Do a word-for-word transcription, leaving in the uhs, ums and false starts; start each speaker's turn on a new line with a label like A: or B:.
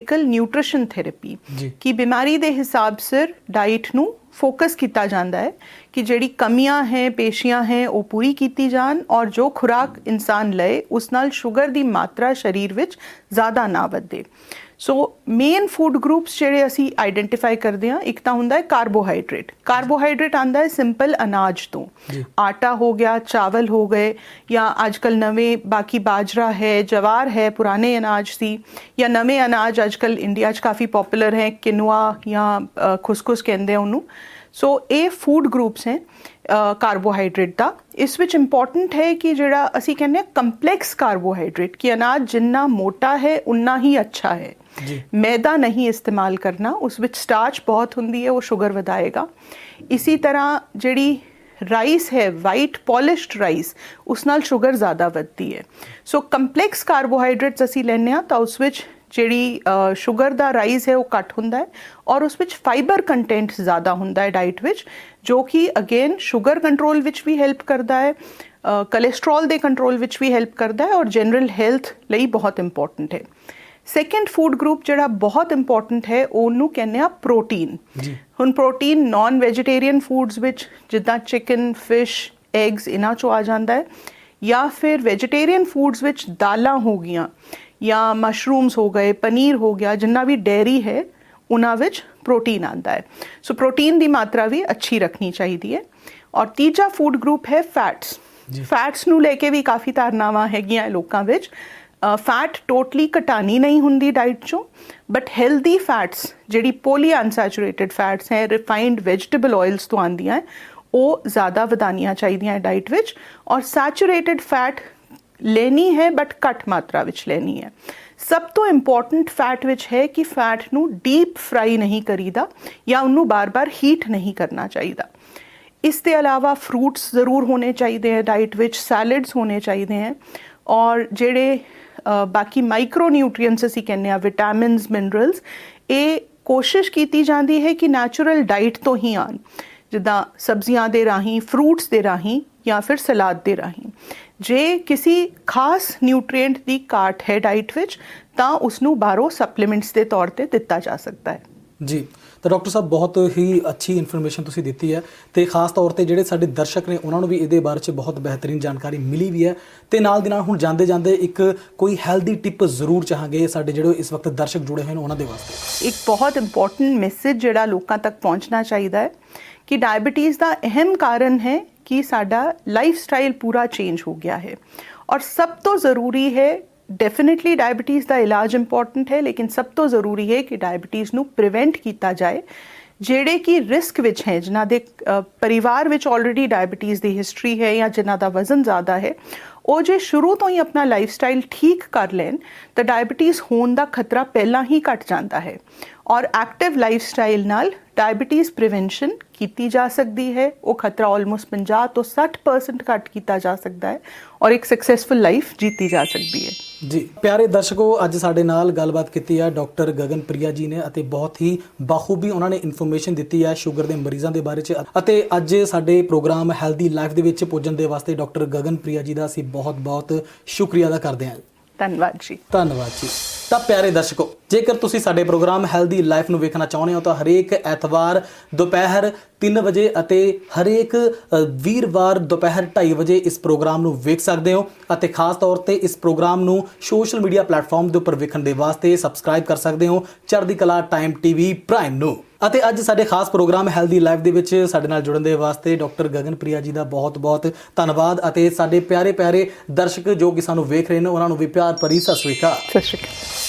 A: Medical nutrition therapy ਕਿ ਬਿਮਾਰੀ ਦੇ ਹਿਸਾਬ ਸਿਰ ਡਾਈਟ ਨੂੰ ਫੋਕਸ ਕੀਤਾ ਜਾਂਦਾ ਹੈ ਕਿ ਜਿਹੜੀ ਕਮੀਆਂ ਹੈ ਪੇਸ਼ੀਆਂ ਹੈ ਉਹ ਪੂਰੀ ਕੀਤੀ ਜਾਣ ਔਰ ਜੋ ਖੁਰਾਕ ਇਨਸਾਨ ਲਏ ਉਸ ਨਾਲ ਸ਼ੂਗਰ ਦੀ ਮਾਤਰਾ ਸਰੀਰ ਵਿੱਚ ਜ਼ਿਆਦਾ ਨਾ ਵਧੇ। ਸੋ ਮੇਨ ਫੂਡ ਗਰੁੱਪਸ ਜਿਹੜੇ ਅਸੀਂ ਆਈਡੈਂਟੀਫਾਈ ਕਰਦੇ ਹਾਂ, ਇੱਕ ਤਾਂ ਹੁੰਦਾ ਹੈ ਕਾਰਬੋਹਾਈਡਰੇਟ। ਕਾਰਬੋਹਾਈਡਰੇਟ ਆਉਂਦਾ ਹੈ ਸਿੰਪਲ ਅਨਾਜ ਤੋਂ, ਆਟਾ ਹੋ ਗਿਆ, ਚਾਵਲ ਹੋ ਗਏ, ਜਾਂ ਅੱਜ ਕੱਲ੍ਹ ਨਵੇਂ ਬਾਕੀ ਬਾਜਰਾ ਹੈ, ਜਵਾਰ ਹੈ, ਪੁਰਾਣੇ ਅਨਾਜ ਸੀ, ਜਾਂ ਨਵੇਂ ਅਨਾਜ ਅੱਜ ਕੱਲ੍ਹ ਇੰਡੀਆ 'ਚ ਕਾਫੀ ਪੋਪੂਲਰ ਹੈ, ਕਿਨੂਆ ਜਾਂ ਖੁਸਖੁਸ ਕਹਿੰਦੇ ਆ ਉਹਨੂੰ। ਸੋ ਇਹ ਫੂਡ ਗਰੁੱਪਸ ਹੈ ਕਾਰਬੋਹਾਈਡਰੇਟ ਦਾ। ਇਸ ਵਿੱਚ ਇੰਪੋਰਟੈਂਟ ਹੈ ਕਿ ਜਿਹੜਾ ਅਸੀਂ ਕਹਿੰਦੇ ਹਾਂ ਕੰਪਲੈਕਸ ਕਾਰਬੋਹਾਈਡਰੇਟ, ਕਿ ਅਨਾਜ ਜਿੰਨਾ ਮੋਟਾ ਹੈ ਉਨਾ ਹੀ ਅੱਛਾ ਹੈ। ਮੈਦਾ ਨਹੀਂ ਇਸਤੇਮਾਲ ਕਰਨਾ, ਉਸ ਵਿੱਚ ਸਟਾਰਚ ਬਹੁਤ ਹੁੰਦੀ ਹੈ, ਉਹ ਸ਼ੂਗਰ ਵਧਾਏਗਾ। ਇਸੀ ਤਰ੍ਹਾਂ ਜਿਹੜੀ ਰਾਈਸ ਹੈ, ਵਾਈਟ ਪੋਲਿਸ਼ਡ ਰਾਈਸ, ਉਸ ਨਾਲ ਸ਼ੂਗਰ ਜ਼ਿਆਦਾ ਵੱਧਦੀ ਹੈ। ਸੋ ਕੰਪਲੈਕਸ ਕਾਰਬੋਹਾਈਡਰੇਟਸ ਅਸੀਂ ਲੈਂਦੇ ਹਾਂ ਤਾਂ ਉਸ ਵਿੱਚ ਜਿਹੜੀ ਸ਼ੂਗਰ ਦਾ ਰਾਈਜ਼ ਹੈ ਉਹ ਘੱਟ ਹੁੰਦਾ ਹੈ ਔਰ ਉਸ ਵਿੱਚ ਫਾਈਬਰ ਕੰਟੈਂਟ ਜ਼ਿਆਦਾ ਹੁੰਦਾ ਹੈ ਡਾਈਟ ਵਿੱਚ, ਜੋ ਕਿ ਅਗੇਨ ਸ਼ੂਗਰ ਕੰਟਰੋਲ ਵਿੱਚ ਵੀ ਹੈਲਪ ਕਰਦਾ ਹੈ, ਕੋਲੇਸਟਰੋਲ ਦੇ ਕੰਟਰੋਲ ਵਿੱਚ ਵੀ ਹੈਲਪ ਕਰਦਾ ਹੈ ਔਰ ਜਨਰਲ ਹੈਲਥ ਲਈ ਬਹੁਤ ਇੰਪੋਰਟੈਂਟ ਹੈ। ਸੈਕੰਡ ਫੂਡ ਗਰੁੱਪ ਜਿਹੜਾ ਬਹੁਤ ਇੰਪੋਰਟੈਂਟ ਹੈ ਉਹਨੂੰ ਕਹਿੰਦੇ ਆ ਪ੍ਰੋਟੀਨ। ਹੁਣ ਪ੍ਰੋਟੀਨ ਨਾਨ ਵੈਜੀਟੇਰੀਅਨ ਫੂਡਸ ਵਿੱਚ ਜਿੱਦਾਂ ਚਿਕਨ, ਫਿਸ਼, ਐਗਸ ਇਹਨਾਂ 'ਚੋਂ ਆ ਜਾਂਦਾ ਹੈ, ਜਾਂ ਫਿਰ ਵੈਜੀਟੇਰੀਅਨ ਫੂਡਸ ਵਿੱਚ ਦਾਲਾਂ ਹੋ ਗਈਆਂ ਜਾਂ ਮਸ਼ਰੂਮਸ ਹੋ ਗਏ, ਪਨੀਰ ਹੋ ਗਿਆ, ਜਿੰਨਾ ਵੀ ਡੇਅਰੀ ਹੈ ਉਹਨਾਂ ਵਿੱਚ ਪ੍ਰੋਟੀਨ ਆਉਂਦਾ ਹੈ। ਸੋ ਪ੍ਰੋਟੀਨ ਦੀ ਮਾਤਰਾ ਵੀ ਅੱਛੀ ਰੱਖਣੀ ਚਾਹੀਦੀ ਹੈ। ਔਰ ਤੀਜਾ ਫੂਡ ਗਰੁੱਪ ਹੈ ਫੈਟਸ। ਫੈਟਸ ਨੂੰ ਲੈ ਕੇ ਵੀ ਕਾਫੀ ਧਾਰਨਾਵਾਂ ਹੈਗੀਆਂ ਲੋਕਾਂ ਵਿੱਚ। ਫੈਟ ਟੋਟਲੀ ਘਟਾਣੀ ਨਹੀਂ ਹੁੰਦੀ ਡਾਈਟ 'ਚੋਂ, ਬਟ ਹੈਲਦੀ ਫੈਟਸ ਜਿਹੜੀ ਪੋਲੀ ਅਨਸੈਚੂਰੇਟਡ ਫੈਟਸ ਹੈ, ਰਿਫਾਈਨਡ ਵੈਜੀਟੇਬਲ ਆਇਲਸ ਤੋਂ ਆਉਂਦੀਆਂ ਹੈ, ਉਹ ਜ਼ਿਆਦਾ ਵਧਾਉਣੀਆਂ ਚਾਹੀਦੀਆਂ ਡਾਈਟ ਵਿੱਚ। ਔਰ ਸੈਚੂਰੇਟਡ ਫੈਟ ਲੈਣੀ ਹੈ ਬਟ ਘੱਟ ਮਾਤਰਾ ਵਿੱਚ ਲੈਣੀ ਹੈ। ਸਭ ਤੋਂ ਇੰਪੋਰਟੈਂਟ ਫੈਟ ਵਿੱਚ ਹੈ ਕਿ ਫੈਟ ਨੂੰ ਡੀਪ ਫਰਾਈ ਨਹੀਂ ਕਰੀਦਾ ਜਾਂ ਉਹਨੂੰ ਬਾਰ-ਬਾਰ ਹੀਟ ਨਹੀਂ ਕਰਨਾ ਚਾਹੀਦਾ। ਇਸ ਦੇ ਇਲਾਵਾ ਫਰੂਟਸ ਜ਼ਰੂਰ ਹੋਣੇ ਚਾਹੀਦੇ ਹੈ ਡਾਈਟ ਵਿੱਚ, ਸੈਲਡਸ ਹੋਣੇ ਚਾਹੀਦੇ ਹੈ, ਔਰ ਜਿਹੜੇ ਬਾਕੀ ਮਾਈਕਰੋ ਨਿਊਟਰੀਐਂਟਸ ਅਸੀਂ ਕਹਿੰਦੇ ਹਾਂ, ਵਿਟਾਮਿਨਸ, ਮਿਨਰਲਸ, ਇਹ ਕੋਸ਼ਿਸ਼ ਕੀਤੀ ਜਾਂਦੀ ਹੈ ਕਿ ਨੈਚੁਰਲ ਡਾਈਟ ਤੋਂ ਹੀ ਆਉਣ, ਜਿੱਦਾਂ ਸਬਜ਼ੀਆਂ ਦੇ ਰਾਹੀਂ, ਫਰੂਟਸ ਦੇ ਰਾਹੀਂ ਜਾਂ ਫਿਰ ਸਲਾਦ ਦੇ ਰਾਹੀਂ। ਜੇ ਕਿਸੇ ਖਾਸ ਨਿਊਟਰੀਐਂਟ ਦੀ ਘਾਟ ਹੈ ਡਾਈਟ ਵਿੱਚ ਤਾਂ ਉਸਨੂੰ ਬਾਹਰੋਂ ਸਪਲੀਮੈਂਟਸ ਦੇ ਤੌਰ 'ਤੇ ਦਿੱਤਾ ਜਾ ਸਕਦਾ ਹੈ। ਜੀ, ਤਾਂ ਡਾਕਟਰ ਸਾਹਿਬ ਬਹੁਤ ਹੀ ਅੱਛੀ ਇਨਫੋਰਮੇਸ਼ਨ ਤੁਸੀਂ ਦਿੱਤੀ ਹੈ, ਅਤੇ ਖਾਸ ਤੌਰ 'ਤੇ ਜਿਹੜੇ ਸਾਡੇ ਦਰਸ਼ਕ ਨੇ ਉਹਨਾਂ ਨੂੰ ਵੀ ਇਹਦੇ ਬਾਰੇ 'ਚ ਬਹੁਤ ਬਿਹਤਰੀਨ ਜਾਣਕਾਰੀ ਮਿਲੀ ਵੀ ਹੈ। ਅਤੇ ਨਾਲ ਦੀ ਨਾਲ ਹੁਣ ਜਾਂਦੇ ਜਾਂਦੇ ਇੱਕ ਕੋਈ ਹੈਲਦੀ ਟਿਪ ਜ਼ਰੂਰ ਚਾਹਾਂਗੇ ਸਾਡੇ ਜਿਹੜੇ ਇਸ ਵਕਤ ਦਰਸ਼ਕ ਜੁੜੇ ਹੋਏ ਨੇ ਉਹਨਾਂ ਦੇ ਵਾਸਤੇ। ਇੱਕ ਬਹੁਤ ਇੰਪੋਰਟੈਂਟ ਮੈਸੇਜ ਜਿਹੜਾ ਲੋਕਾਂ ਤੱਕ ਪਹੁੰਚਣਾ ਚਾਹੀਦਾ ਹੈ ਕਿ ਡਾਇਬਟੀਜ਼ ਦਾ ਅਹਿਮ ਕਾਰਨ ਹੈ ਕਿ ਸਾਡਾ ਲਾਈਫ ਸਟਾਈਲ ਪੂਰਾ ਚੇਂਜ ਹੋ ਗਿਆ ਹੈ। ਔਰ ਸਭ ਤੋਂ ਜ਼ਰੂਰੀ ਹੈ, ਡੈਫੀਨੇਟਲੀ ਡਾਇਬਟੀਜ਼ ਦਾ ਇਲਾਜ ਇੰਪੋਰਟੈਂਟ ਹੈ, ਲੇਕਿਨ ਸਭ ਤੋਂ ਜ਼ਰੂਰੀ ਹੈ ਕਿ ਡਾਇਬਟੀਜ਼ ਨੂੰ ਪ੍ਰੀਵੈਂਟ ਕੀਤਾ ਜਾਏ। ਜਿਹੜੇ ਕਿ ਰਿਸਕ ਵਿੱਚ ਹੈ, ਜਿਨ੍ਹਾਂ ਦੇ ਪਰਿਵਾਰ ਵਿੱਚ ਆਲਰੇਡੀ ਡਾਇਬਟੀਜ਼ ਦੀ ਹਿਸਟਰੀ ਹੈ ਜਾਂ ਜਿਨ੍ਹਾਂ ਦਾ ਵਜ਼ਨ ਜ਼ਿਆਦਾ ਹੈ, ਉਹ ਜੇ ਸ਼ੁਰੂ ਤੋਂ ਹੀ ਆਪਣਾ ਲਾਈਫ ਸਟਾਈਲ ਠੀਕ ਕਰ ਲੈਣ ਤਾਂ ਡਾਇਬਟੀਜ਼ ਹੋਣ ਦਾ ਖਤਰਾ ਪਹਿਲਾਂ ਹੀ ਘਟ ਜਾਂਦਾ ਹੈ। ਔਰ ਐਕਟਿਵ ਲਾਈਫ ਸਟਾਈਲ ਨਾਲ ਡਾਇਬਟੀਜ਼ ਪ੍ਰੀਵੈਂਸ਼ਨ ਕੀਤੀ ਜਾ ਸਕਦੀ ਹੈ। ਉਹ ਖਤਰਾ ਆਲਮੋਸਟ ਪੰਜਾਹ ਤੋਂ ਸੱਠ ਪਰਸੈਂਟ ਘੱਟ ਕੀਤਾ ਜਾ ਸਕਦਾ ਹੈ ਔਰ ਇੱਕ ਸਕਸੈਸਫੁਲ ਲਾਈਫ ਜੀਤੀ ਜਾ ਸਕਦੀ ਹੈ। ਜੀ ਪਿਆਰੇ ਦਰਸ਼ਕੋ, ਅੱਜ ਸਾਡੇ ਨਾਲ ਗੱਲਬਾਤ ਕੀਤੀ ਹੈ ਡਾਕਟਰ ਗਗਨ ਪ੍ਰਿਆ ਜੀ ਨੇ, ਅਤੇ ਬਹੁਤ ਹੀ ਬਾਖੂਬੀ ਉਹਨਾਂ ਨੇ ਇਨਫੋਰਮੇਸ਼ਨ ਦਿੱਤੀ ਹੈ ਸ਼ੂਗਰ ਦੇ ਮਰੀਜ਼ਾਂ ਦੇ ਬਾਰੇ 'ਚ। ਅਤੇ ਅੱਜ ਸਾਡੇ ਪ੍ਰੋਗਰਾਮ ਹੈਲਦੀ ਲਾਈਫ ਦੇ ਵਿੱਚ ਪੁੱਜਣ ਦੇ ਵਾਸਤੇ ਡਾਕਟਰ ਗਗਨ ਪ੍ਰਿਆ ਜੀ ਦਾ ਅਸੀਂ ਬਹੁਤ ਬਹੁਤ ਸ਼ੁਕਰੀਆ ਅਦਾ ਕਰਦੇ ਹਾਂ। ਧੰਨਵਾਦ ਜੀ। ਧੰਨਵਾਦ ਜੀ। ਤਾਂ ਪਿਆਰੇ ਦਰਸ਼ਕੋ, ਜੇਕਰ ਤੁਸੀਂ ਸਾਡੇ ਪ੍ਰੋਗਰਾਮ ਹੈਲਦੀ ਲਾਈਫ ਨੂੰ ਵੇਖਣਾ ਚਾਹੁੰਦੇ ਹੋ ਤਾਂ ਹਰੇਕ ਐਤਵਾਰ ਦੁਪਹਿਰ ਤਿੰਨ ਵਜੇ ਅਤੇ ਹਰੇਕ ਵੀਰਵਾਰ ਦੁਪਹਿਰ ਢਾਈ ਵਜੇ ਇਸ ਪ੍ਰੋਗਰਾਮ ਨੂੰ ਵੇਖ ਸਕਦੇ ਹੋ। ਅਤੇ ਖਾਸ ਤੌਰ 'ਤੇ ਇਸ ਪ੍ਰੋਗਰਾਮ ਨੂੰ ਸੋਸ਼ਲ ਮੀਡੀਆ ਪਲੇਟਫਾਰਮ ਦੇ ਉੱਪਰ ਵੇਖਣ ਦੇ ਵਾਸਤੇ ਸਬਸਕ੍ਰਾਈਬ ਕਰ ਸਕਦੇ ਹੋ ਚੜ੍ਹਦੀ ਕਲਾ ਟਾਈਮ ਟੀਵੀ ਪ੍ਰਾਈਮ ਨੂੰ। ਅਤੇ ਅੱਜ ਸਾਡੇ ਖਾਸ ਪ੍ਰੋਗਰਾਮ ਹੈਲਦੀ ਲਾਈਫ ਦੇ ਵਿੱਚ ਸਾਡੇ ਨਾਲ ਜੁੜਨ ਦੇ ਵਾਸਤੇ ਡਾਕਟਰ ਗਗਨ ਪ੍ਰਿਆ ਜੀ ਦਾ ਬਹੁਤ ਬਹੁਤ ਧੰਨਵਾਦ। ਅਤੇ ਸਾਡੇ ਪਿਆਰੇ ਪਿਆਰੇ ਦਰਸ਼ਕ ਜੋ ਕਿ ਸਾਨੂੰ ਵੇਖ ਰਹੇ ਨੇ ਉਹਨਾਂ ਨੂੰ ਵੀ ਪਿਆਰ ਭਰੀ ਸਤਿ ਸ਼੍ਰੀ ਅਕਾਲ। ਸਤਿ ਸ਼੍ਰੀ ਅਕਾਲ।